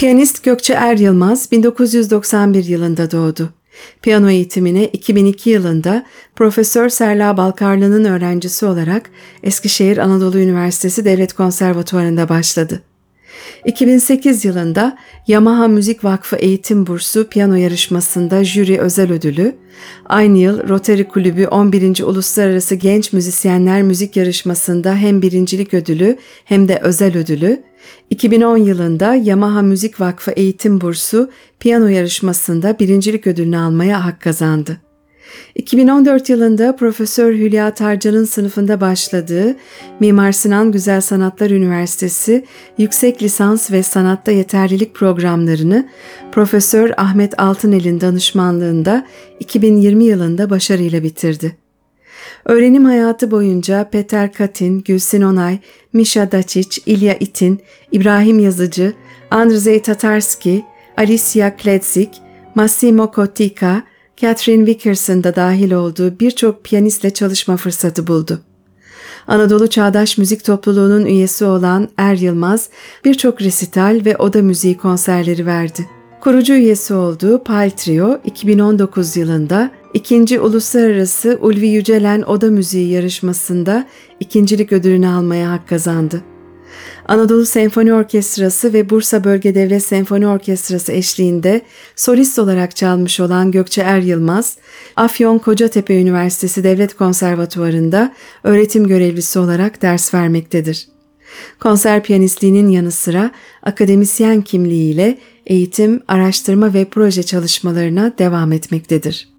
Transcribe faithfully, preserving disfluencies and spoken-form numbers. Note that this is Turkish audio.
Piyanist Gökçe Er Yılmaz bin dokuz yüz doksan bir yılında doğdu. Piyano eğitimine iki bin iki yılında Profesör Serla Balkarlı'nın öğrencisi olarak Eskişehir Anadolu Üniversitesi Devlet Konservatuvarı'nda başladı. iki bin sekiz yılında Yamaha Müzik Vakfı Eğitim Bursu piyano yarışmasında jüri özel ödülü, aynı yıl Rotary Kulübü on birinci Uluslararası Genç Müzisyenler Müzik Yarışması'nda hem birincilik ödülü hem de özel ödülü, iki bin on yılında Yamaha Müzik Vakfı Eğitim Bursu piyano yarışmasında birincilik ödülünü almaya hak kazandı. iki bin on dört yılında Profesör Hülya Tarcan'ın sınıfında başladığı Mimar Sinan Güzel Sanatlar Üniversitesi Yüksek Lisans ve Sanatta Yeterlilik programlarını Profesör Ahmet Altınel'in danışmanlığında iki bin yirmi yılında başarıyla bitirdi. Öğrenim hayatı boyunca Peter Katin, Gülsin Onay, Misha Dacic, İlya Itin, İbrahim Yazıcı, Andrzej Tatarski, Alicia Kledzik, Massimo Cottica, Catherine Vickerson da dahil olduğu birçok piyanistle çalışma fırsatı buldu. Anadolu Çağdaş Müzik Topluluğu'nun üyesi olan Er Yılmaz, birçok resital ve oda müziği konserleri verdi. Kurucu üyesi olduğu Pal Trio, iki bin on dokuz yılında ikinci Uluslararası Ulvi Yücelen Oda Müziği yarışmasında ikincilik ödülünü almaya hak kazandı. Anadolu Senfoni Orkestrası ve Bursa Bölge Devlet Senfoni Orkestrası eşliğinde solist olarak çalmış olan Gökçe Er Yılmaz, Afyon Kocatepe Üniversitesi Devlet Konservatuvarı'nda öğretim görevlisi olarak ders vermektedir. Konser piyanistliğinin yanı sıra akademisyen kimliğiyle eğitim, araştırma ve proje çalışmalarına devam etmektedir.